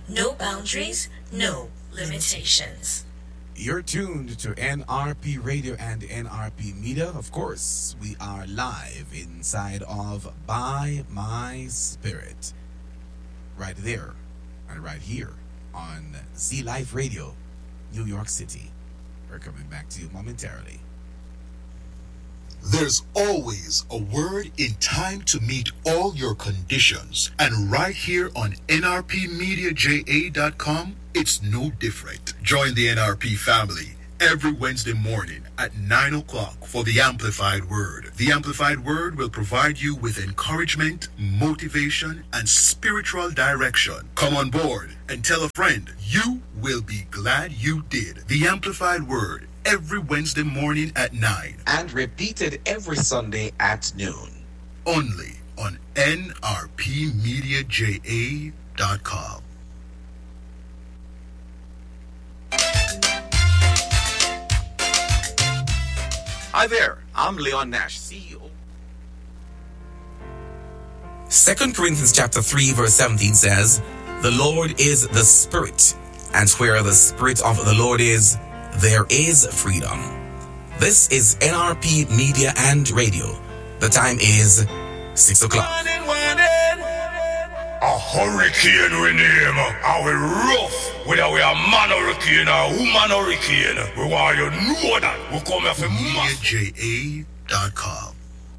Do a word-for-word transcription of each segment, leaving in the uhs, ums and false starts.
No boundaries, no limitations. You're tuned to N R P Radio and N R P Media. Of course, we are live inside of By My Spirit. Right there and right here on Z Life Radio, New York City. We're coming back to you momentarily. There's always a word in time to meet all your conditions. And right here on N R P media J A dot com, it's no different. Join the N R P family every Wednesday morning at nine o'clock for the Amplified Word. The Amplified Word will provide you with encouragement, motivation, and spiritual direction. Come on board and tell a friend. You will be glad you did. The Amplified Word every Wednesday morning at nine. And repeated every Sunday at noon. Only on N R P media J A dot com. Hi there, I'm Leon Nash, C E O. Second Corinthians chapter three verse seventeen says, "The Lord is the Spirit, and where the Spirit of the Lord is, there is freedom." This is N R P Media and Radio. The time is six o'clock. A hurricane we name, and we rough, whether we are man hurricane or woman hurricane. We want you know that we come here for media J A dot com.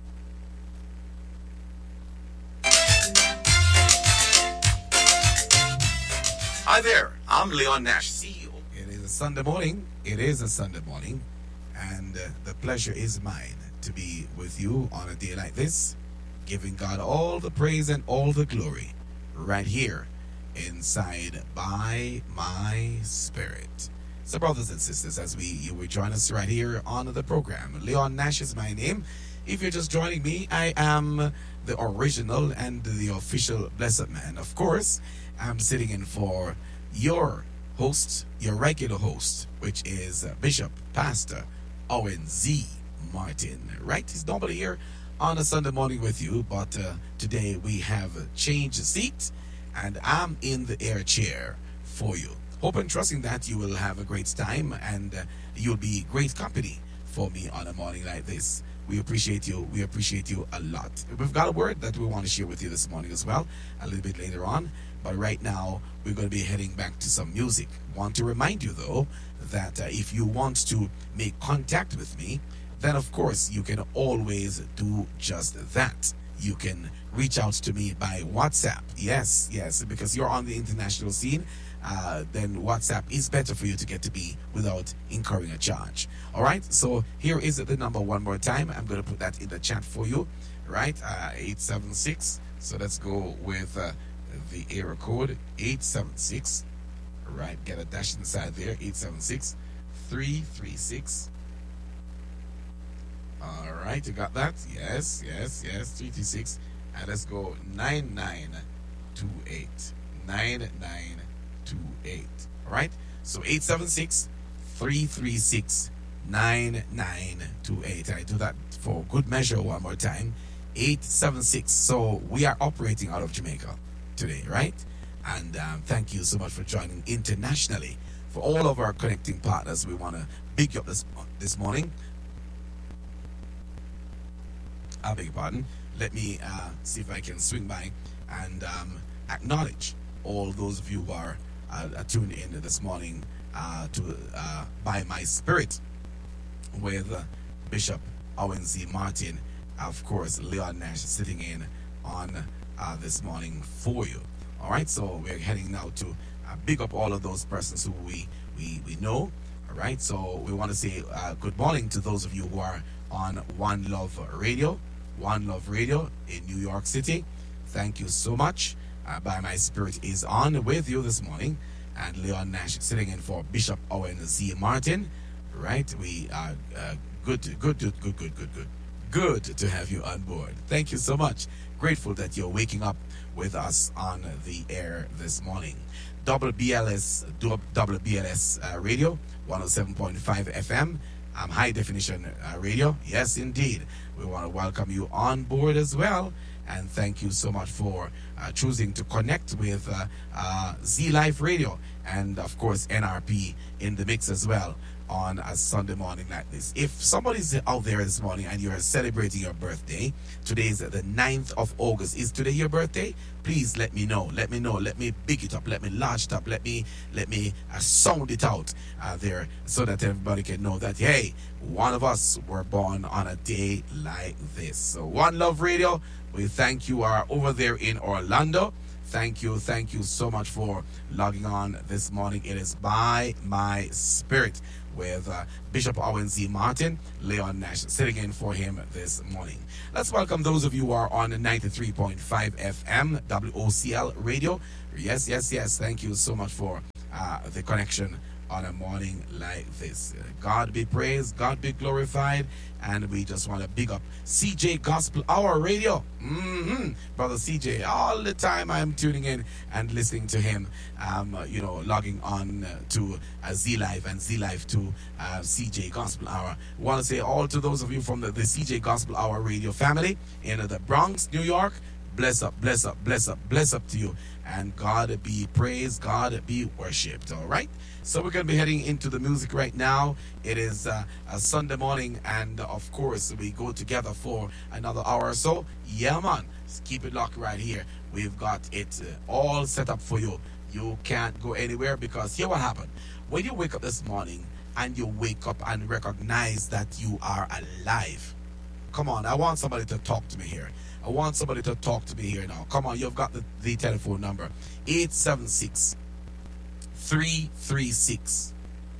Hi there, I'm Leon Nash, C E O. It is a Sunday morning. It is a Sunday morning, and uh, the pleasure is mine to be with you on a day like this, giving God all the praise and all the glory right here inside By My Spirit. So brothers and sisters, as we you will join us right here on the program, Leon Nash is my name. If you're just joining me, I am the original and the official Blessed Man. Of course, I'm sitting in for your host, your regular host, which is Bishop Pastor Owen Z. Martin. Right? He's normally here on a Sunday morning with you, but uh, today we have changed the seat and I'm in the air chair for you. Hope and trusting that you will have a great time and uh, you'll be great company for me on a morning like this. We appreciate you. We appreciate you a lot. We've got a word that we want to share with you this morning as well, a little bit later on. But right now, we're going to be heading back to some music. Want to remind you, though, that uh, if you want to make contact with me, then of course you can always do just that. You can reach out to me by WhatsApp. Yes, yes, because you're on the international scene, uh, then WhatsApp is better for you to get to me without incurring a charge. All right, so here is the number one more time. I'm going to put that in the chat for you, right? Uh, eight seven six. So let's go with uh, the area code eight seven six. Right, get a dash inside there. eight seven six, three three six. All right, you got that? Yes, yes, yes. three three six. And let's go nine nine two eight. nine nine two eight. All right? So eight seven six, three three six, nine nine two eight. I do that for good measure one more time. eight seven six. So we are operating out of Jamaica today, right? And um, thank you so much for joining internationally. For all of our connecting partners, we want to big you up this, this morning. I beg your pardon. Let me uh, see if I can swing by and um, acknowledge all those of you who are uh, tuned in this morning uh, to uh, By My Spirit with uh, Bishop Owen Z. Martin. Of course, Leon Nash sitting in on uh, this morning for you. All right, so we're heading now to uh, big up all of those persons who we, we, we know. All right, so we want to say uh, good morning to those of you who are on One Love Radio. One Love Radio in New York City. Thank you so much. Uh, By My Spirit is on with you this morning, and Leon Nash sitting in for Bishop Owen Z. Martin. Right? We are uh, good, good, good, good, good, good, good, good to have you on board. Thank you so much. Grateful that you're waking up with us on the air this morning. W B L S, W B L S uh, Radio, one oh seven point five F M. Um, high definition uh, radio. Yes, indeed. We want to welcome you on board as well. And thank you so much for uh, choosing to connect with uh, uh, Z Life Radio and, of course, N R P in the mix as well on a Sunday morning like this. If somebody's out there this morning and you're celebrating your birthday, today is the ninth of August. Is today your birthday? Please let me know. Let me know. Let me big it up. Let me large it up. Let me let me uh, sound it out uh, there so that everybody can know that, hey, one of us were born on a day like this. So One Love Radio, we thank you are over there in Orlando. Thank you, thank you so much for logging on this morning. It is By My Spirit with uh, Bishop Owen Z. Martin, Leon Nash, sitting in for him this morning. Let's welcome those of you who are on ninety-three point five F M, W O C L Radio. Yes, yes, yes. Thank you so much for uh, the connection on a morning like this. God be praised, God be glorified, and we just want to big up C J Gospel Hour Radio. Mm-hmm. Brother C J, all the time I'm tuning in and listening to him, um, you know, logging on uh, to uh, Z Live and Z Live to uh, C J Gospel Hour. I want to say all to those of you from the, the C J Gospel Hour Radio family in the Bronx, New York, bless up, bless up, bless up, bless up to you. And God be praised, God be worshipped, all right? So we're going to be heading into the music right now. It is uh, a Sunday morning, and uh, of course, we go together for another hour or so. Yeah, man. Just keep it locked right here. We've got it uh, all set up for you. You can't go anywhere because here what happened. When you wake up this morning and you wake up and recognize that you are alive. Come on, I want somebody to talk to me here. I want somebody to talk to me here now. Come on, you've got the, the telephone number. eight seven six, three three six,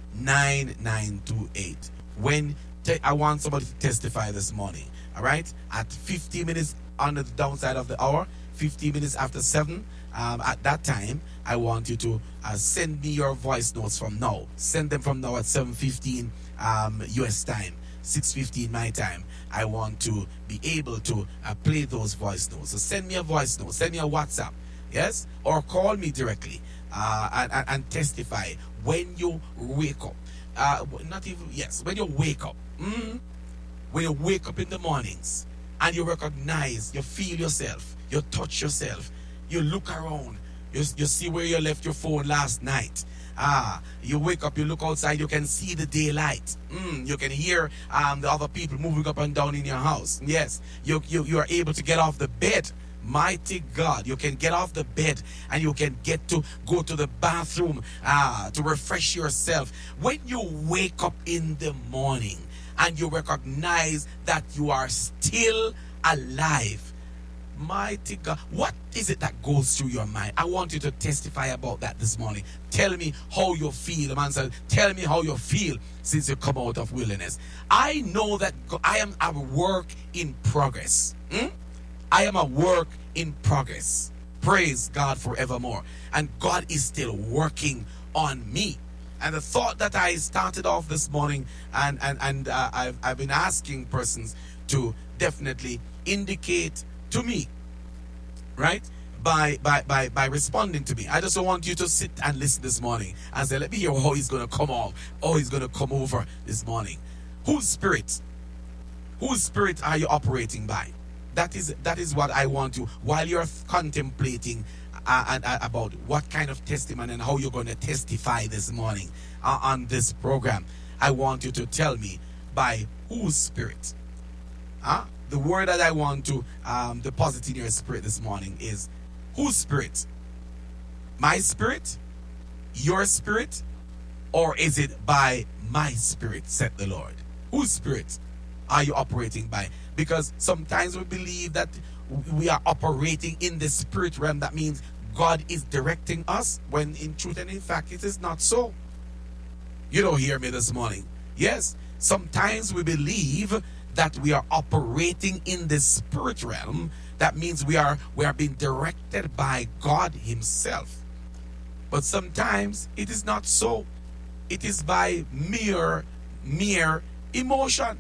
nine nine two eight. When te- I want somebody to testify this morning. All right? At fifty minutes on the downside of the hour, fifteen minutes after seven, um, at that time, I want you to uh, send me your voice notes from now. Send them from now at seven fifteen um, U S time. six fifteen my time. I want to be able to uh, play those voice notes. So send me a voice note, send me a WhatsApp, yes, or call me directly uh, and, and, and testify when you wake up. Uh, not even yes, when you wake up, mm, when you wake up in the mornings and you recognize, you feel yourself, you touch yourself, you look around, you, you see where you left your phone last night. Ah, you wake up, you look outside, you can see the daylight. Mm, you can hear um, the other people moving up and down in your house. Yes, you, you, you are able to get off the bed. Mighty God, you can get off the bed and you can get to go to the bathroom ah, to refresh yourself. When you wake up in the morning and you recognize that you are still alive, mighty God, what is it that goes through your mind? I want you to testify about that this morning. Tell me how you feel. The man said, tell me how you feel since you come out of wilderness. I know that I am a work in progress. Hmm? I am a work in progress. Praise God forevermore. And God is still working on me. And the thought that I started off this morning, and, and, and uh, I've, I've been asking persons to definitely indicate to me, right, by, by by by responding to me. I just don't want you to sit and listen this morning and say, let me hear how he's going to come off, how he's going to come over this morning. Whose spirit, whose spirit are you operating by? That is that is what I want you, while you're contemplating uh, and, uh, about what kind of testimony and how you're going to testify this morning uh, on this program. I want you to tell me by whose spirit. Huh? The word that I want to um, deposit in your spirit this morning is whose spirit? My spirit? Your spirit? Or is it by my spirit, said the Lord? Whose spirit are you operating by? Because sometimes we believe that we are operating in the spirit realm. That means God is directing us, when in truth and in fact it is not so. You don't hear me this morning. Yes, sometimes we believe that we are operating in the spirit realm. That means we are we are being directed by God himself. But sometimes it is not so. It is by mere mere emotion.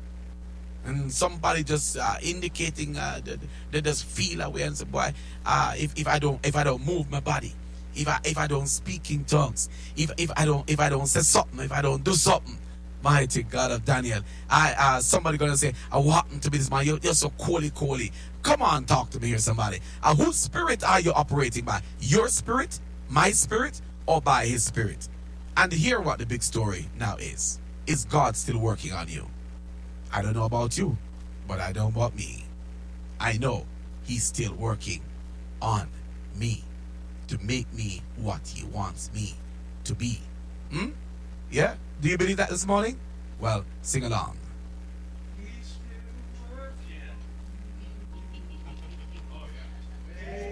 And somebody just uh, indicating uh, that they just feel away and say, boy, uh, if, if I don't if I don't move my body, if I if I don't speak in tongues, if if I don't if I don't say something, if I don't do something, Mighty God of Daniel. I uh, somebody gonna say, I want to be this man. You're, you're so coolly, coolly. Come on, talk to me here, somebody. Uh, whose spirit are you operating by? Your spirit, my spirit, or by his spirit? And hear what the big story now is. Is God still working on you? I don't know about you, but I know about me. I know he's still working on me to make me what he wants me to be. Hmm? Yeah? Do you believe that this morning? Well, sing along.